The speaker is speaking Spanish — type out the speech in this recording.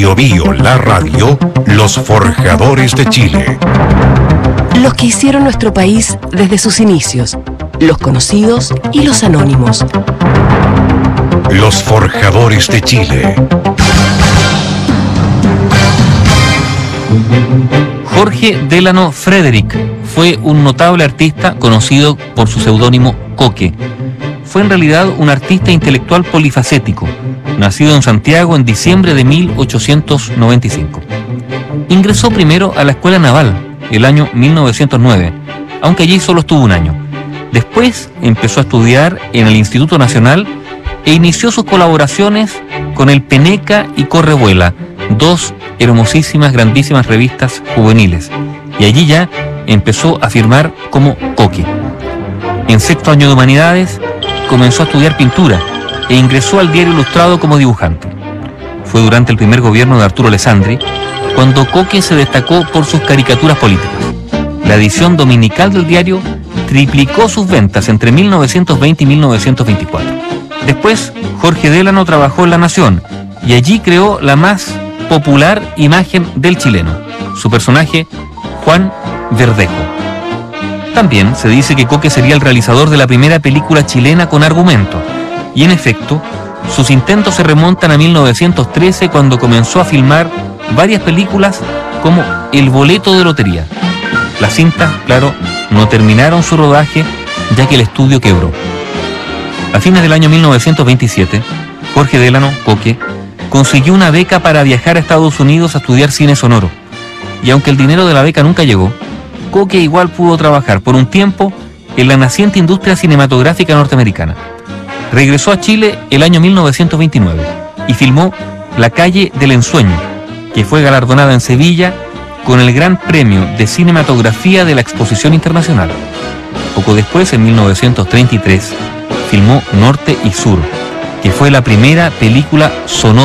Bio Bio, la radio, los forjadores de Chile. Los que hicieron nuestro país desde sus inicios, los conocidos y los anónimos. Los forjadores de Chile. Jorge Delano Frederick fue un notable artista conocido por su seudónimo Coque. Fue en realidad un artista intelectual polifacético, nacido en Santiago en diciembre de 1895. Ingresó primero a la Escuela Naval el año 1909, aunque allí solo estuvo un año. Después empezó a estudiar en el Instituto Nacional e inició sus colaboraciones con el Peneca y Correvuela, dos hermosísimas, grandísimas revistas juveniles, y allí ya empezó a firmar como Coque. En sexto año de Humanidades comenzó a estudiar pintura e ingresó al Diario Ilustrado como dibujante. Fue durante el primer gobierno de Arturo Alessandri cuando Coque se destacó por sus caricaturas políticas. La edición dominical del diario triplicó sus ventas entre 1920 y 1924. Después, Jorge Delano trabajó en La Nación y allí creó la más popular imagen del chileno, su personaje Juan Verdejo. También se dice que Coque sería el realizador de la primera película chilena con argumento, y en efecto, sus intentos se remontan a 1913 cuando comenzó a filmar varias películas como El boleto de lotería. Las cintas, claro, no terminaron su rodaje ya que el estudio quebró. A fines del año 1927, Jorge Delano, Coque, consiguió una beca para viajar a Estados Unidos a estudiar cine sonoro. Y aunque el dinero de la beca nunca llegó, Coque igual pudo trabajar por un tiempo en la naciente industria cinematográfica norteamericana. Regresó a Chile el año 1929 y filmó La calle del ensueño, que fue galardonada en Sevilla con el Gran Premio de Cinematografía de la Exposición Internacional. Poco después, en 1933, filmó Norte y Sur, que fue la primera película sonora